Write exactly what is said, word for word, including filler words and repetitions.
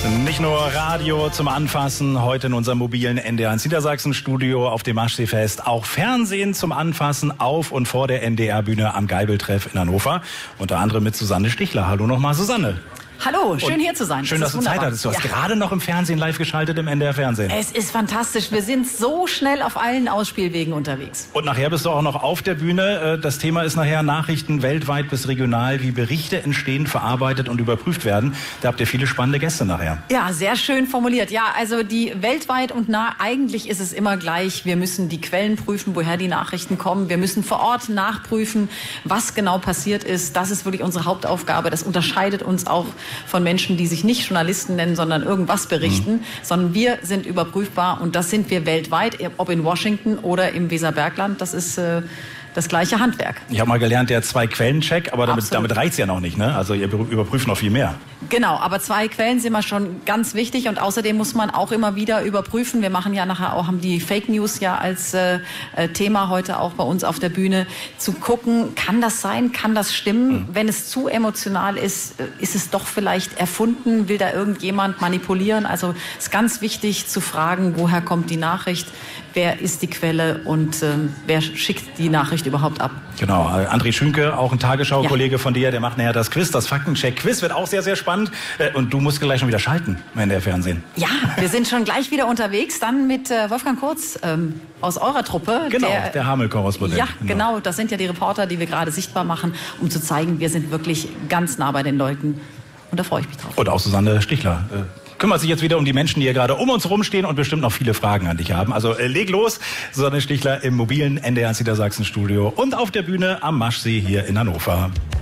Nicht nur Radio zum Anfassen, heute in unserem mobilen N D R eins Niedersachsen-Studio auf dem Maschseefest. Auch Fernsehen zum Anfassen auf und vor der N D R-Bühne am Geibeltreff in Hannover. Unter anderem mit Susanne Stichler. Hallo nochmal, Susanne. Hallo, schön und hier zu sein. Schön, das dass du Zeit hattest. Du hast ja. gerade noch im Fernsehen live geschaltet, im N D R-Fernsehen. Es ist fantastisch. Wir sind so schnell auf allen Ausspielwegen unterwegs. Und nachher bist du auch noch auf der Bühne. Das Thema ist nachher Nachrichten weltweit bis regional, wie Berichte entstehen, verarbeitet und überprüft werden. Da habt ihr viele spannende Gäste nachher. Ja, sehr schön formuliert. Ja, also die weltweit und nah, eigentlich ist es immer gleich. Wir müssen die Quellen prüfen, woher die Nachrichten kommen. Wir müssen vor Ort nachprüfen, was genau passiert ist. Das ist wirklich unsere Hauptaufgabe. Das unterscheidet uns auch von Menschen, die sich nicht Journalisten nennen, sondern irgendwas berichten, mhm. sondern wir sind überprüfbar und das sind wir weltweit, ob in Washington oder im Weserbergland. Das ist äh, das gleiche Handwerk. Ich habe mal gelernt, der Zwei-Quellen-Check, aber damit, damit reicht es ja noch nicht, ne? Also ihr überprüft noch viel mehr. Genau, aber zwei Quellen sind wir schon ganz wichtig und außerdem muss man auch immer wieder überprüfen. Wir machen ja nachher auch, haben die Fake News ja als äh, Thema heute auch bei uns auf der Bühne, zu gucken, kann das sein, kann das stimmen? Mhm. Wenn es zu emotional ist, ist es doch vielleicht erfunden, will da irgendjemand manipulieren? Also es ist ganz wichtig zu fragen, woher kommt die Nachricht, wer ist die Quelle und äh, wer schickt die Nachricht überhaupt ab? Genau, André Schünke, auch ein Tagesschau-Kollege ja. von dir, der macht nachher das Quiz, das Faktencheck-Quiz, wird auch sehr, sehr spannend. Und du musst gleich schon wieder schalten in der Fernsehen. Ja, wir sind schon gleich wieder unterwegs, dann mit äh, Wolfgang Kurz ähm, aus eurer Truppe. Genau, der, der Hameln-Korrespondent. Ja, genau. genau, das sind ja die Reporter, die wir gerade sichtbar machen, um zu zeigen, wir sind wirklich ganz nah bei den Leuten. Und da freue ich mich drauf. Und auch Susanne Stichler. Äh kümmert sich jetzt wieder um die Menschen, die hier gerade um uns rumstehen und bestimmt noch viele Fragen an dich haben. Also äh, leg los, Susanne Stichler im mobilen N D R eins Niedersachsen-Studio und auf der Bühne am Maschsee hier in Hannover.